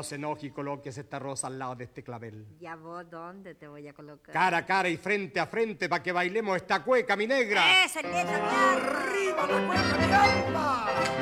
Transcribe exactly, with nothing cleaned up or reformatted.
No se enoje y coloques esta rosa al lado de este clavel. ¿Ya vos dónde te voy a colocar? Cara a cara y frente a frente para que bailemos esta cueca, mi negra. ¡Esa, esa, ¡Arriba la cueca, mi alma!